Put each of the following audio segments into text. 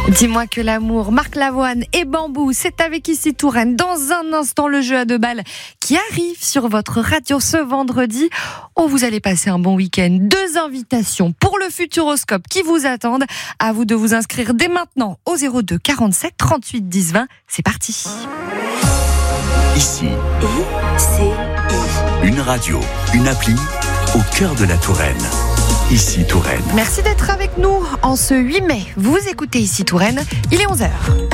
Dis-moi que l'amour, Marc Lavoine et Bambou, c'est avec Ici Touraine. Dans un instant, le jeu à 2 balles qui arrive sur votre radio ce vendredi. Oh, vous allez passer un bon week-end. 2 invitations pour le Futuroscope qui vous attendent. À vous de vous inscrire dès maintenant au 02 47 38 10 20. C'est parti. Ici, une radio, une appli au cœur de la Touraine. Ici Touraine. Merci d'être avec nous en ce 8 mai. Vous écoutez Ici Touraine, il est 11h.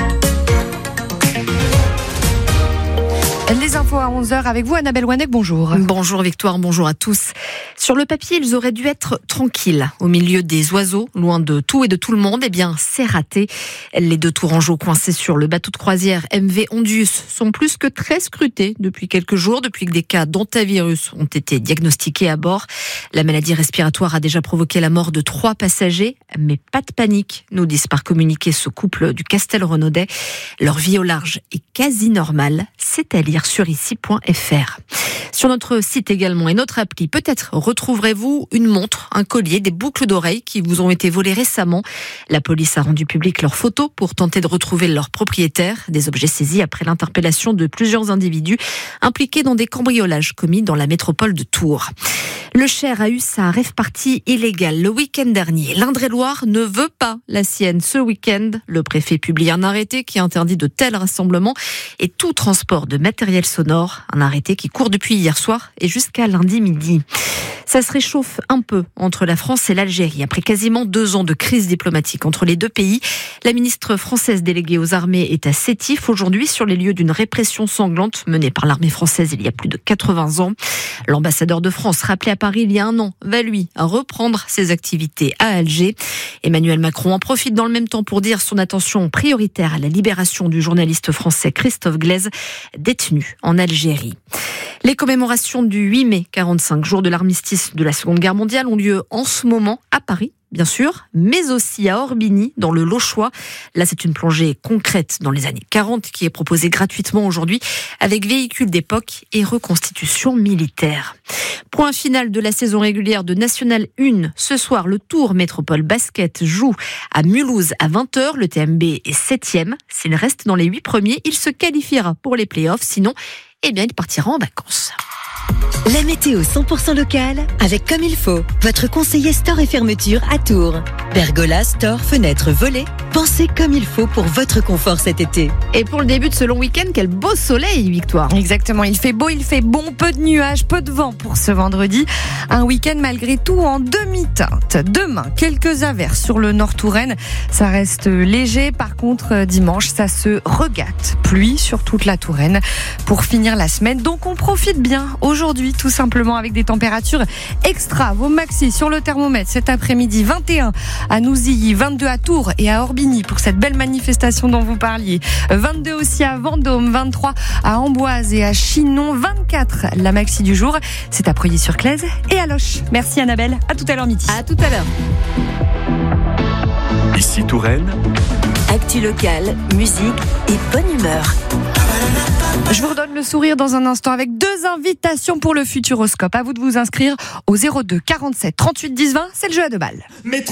Les infos à 11h avec vous, Annabelle Wanek, bonjour. Bonjour Victoire, bonjour à tous. Sur le papier, ils auraient dû être tranquilles au milieu des oiseaux, loin de tout et de tout le monde. Eh bien, c'est raté. Les 2 Tourangeaux coincés sur le bateau de croisière MV Ondius sont plus que très scrutés depuis quelques jours, depuis que des cas d'hantavirus ont été diagnostiqués à bord. La maladie respiratoire a déjà provoqué la mort de 3 passagers, mais pas de panique, nous disent par communiqué ce couple du Castelrenaudet. Leur vie au large est quasi normale, c'est à lire sur ici.fr. Sur notre site également et notre appli, peut-être retrouverez-vous une montre, un collier, des boucles d'oreilles qui vous ont été volées récemment. La police a rendu public leurs photos pour tenter de retrouver leur propriétaire. Des objets saisis après l'interpellation de plusieurs individus impliqués dans des cambriolages commis dans la métropole de Tours. Le Cher a eu sa rave-party illégale le week-end dernier. L'Indre-et-Loire ne veut pas la sienne ce week-end. Le préfet publie un arrêté qui interdit de tels rassemblements et tout transport de matériel sonore. Un arrêté qui court depuis hier soir et jusqu'à lundi midi. Ça se réchauffe un peu entre la France et l'Algérie. Après quasiment 2 ans de crise diplomatique entre les 2 pays, la ministre française déléguée aux armées est à Sétif aujourd'hui sur les lieux d'une répression sanglante menée par l'armée française il y a plus de 80 ans. L'ambassadeur de France, rappelé à Paris il y a 1 an, va lui reprendre ses activités à Alger. Emmanuel Macron en profite dans le même temps pour dire son attention prioritaire à la libération du journaliste français Christophe Glaise, détenu en Algérie. Les commémorations du 8 mai, 45 jours de l'armistice de la Seconde Guerre mondiale, ont lieu en ce moment à Paris, bien sûr, mais aussi à Orbigny, dans le Lochois. Là, c'est une plongée concrète dans les années 40 qui est proposée gratuitement aujourd'hui avec véhicules d'époque et reconstitution militaire. Point final de la saison régulière de National 1. Ce soir, le Tours Métropole Basket joue à Mulhouse à 20h. Le TMB est 7e. S'il reste dans les 8 premiers, il se qualifiera pour les playoffs. Sinon, il partira en vacances. La météo 100% locale avec Comme il faut. Votre conseiller store et fermeture à Tours. Pergola, store, fenêtres, volets. Pensez comme il faut pour votre confort cet été. Et pour le début de ce long week-end, quel beau soleil, Victoire. Exactement, il fait beau, il fait bon, peu de nuages, peu de vent pour ce vendredi. Un week-end malgré tout en demi-teinte. Demain, quelques averses sur le nord Touraine. Ça reste léger. Par contre, dimanche, ça se regâte. Pluie sur toute la Touraine pour finir la semaine. Donc on profite bien aujourd'hui, tout simplement, avec des températures extra. Vos maxi sur le thermomètre cet après-midi, 21 à Nouzilly, 22 à Tours et à Orbigny pour cette belle manifestation dont vous parliez. 22 aussi à Vendôme, 23 à Amboise et à Chinon, 24 la maxi du jour. C'est à Preuilly-sur-Claise et à Loches. Merci Annabelle, à tout à l'heure midi. À tout à l'heure. Ici Touraine. Actu locale, musique et bonne humeur. Je vous redonne le sourire dans un instant avec 2 invitations pour le Futuroscope. À vous de vous inscrire au 02 47 38 10 20. C'est le jeu à 2 balles.